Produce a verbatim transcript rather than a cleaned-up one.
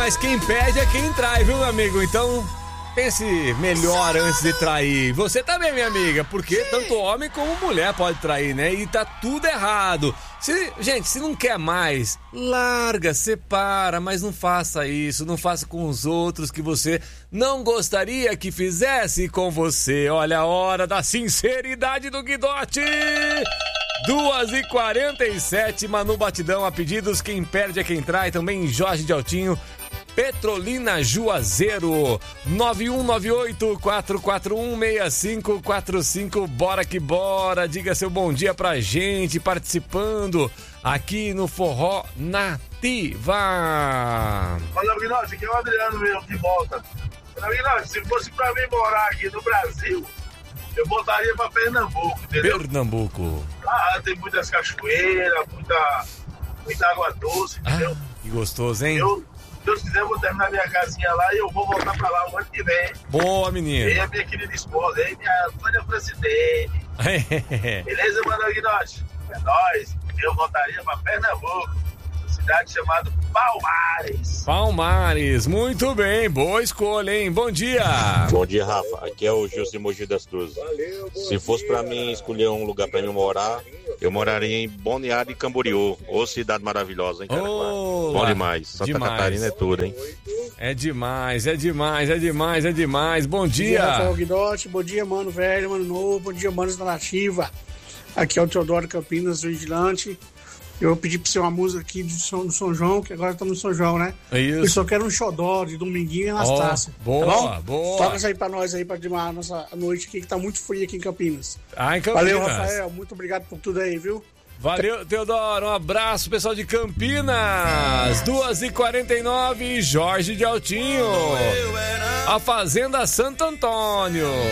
mas quem pede é quem trai, viu, meu amigo? Então, pense melhor antes de trair. Você também, minha amiga, porque tanto homem como mulher pode trair, né? E tá tudo errado. Se, gente, se não quer mais, larga, separa, mas não faça isso, não faça com os outros que você não gostaria que fizesse com você. Olha a hora da sinceridade do Guidote! duas e quarenta e sete, Manu Batidão a pedidos, quem perde é quem trai, também Jorge de Altinho, Petrolina Juazeiro, nove um nove oito, quatro quatro um, seis cinco quatro cinco, bora que bora, diga seu bom dia pra gente, participando aqui no Forró Nativa. Olha, Guinote, aqui é o Adriano mesmo, de volta. Olha, Guinote, se fosse pra mim morar aqui no Brasil, eu voltaria pra Pernambuco, entendeu? Pernambuco. Ah, tem muitas cachoeiras, muita, muita água doce, entendeu? Ah, que gostoso, hein? Eu, se Deus quiser, eu vou terminar minha casinha lá e eu vou voltar pra lá o ano que vem. Boa, menino. E a minha querida esposa, e minha Antônia Francidene. Beleza, mano, Guinote? É nóis. Eu voltaria pra Pernambuco, cidade chamada Palmares. Palmares, muito bem, boa escolha, hein? Bom dia. Bom dia, Rafa. Aqui é o Gilson de Mogi das Cruzes. Se fosse pra mim escolher um lugar pra mim morar, eu moraria em Balneário e Camboriú. Ô, cidade maravilhosa, hein, cara? Oh, bom demais. Santa demais. Catarina é tudo, hein? É demais, é demais, é demais, é demais. Bom dia. Bom dia, Rafael Guidotti. Bom dia, mano velho, mano novo. Bom dia, manos da Nativa. Aqui é o Teodoro Campinas, Vigilante. Eu pedi pra você uma música aqui do São, do São João, que agora estamos no São João, né? É isso. Eu só quero um xodó de Dominguinho e Anastácia. Oh, boa, tá bom? boa. Toca isso aí pra nós aí, pra animar a nossa noite aqui, que tá muito frio aqui em Campinas. Ah, em Campinas. Valeu, Rafael. Muito obrigado por tudo aí, viu? Valeu, Teodoro. Um abraço, pessoal de Campinas. duas e quarenta e nove, Jorge de Altinho. A Fazenda Santo Antônio.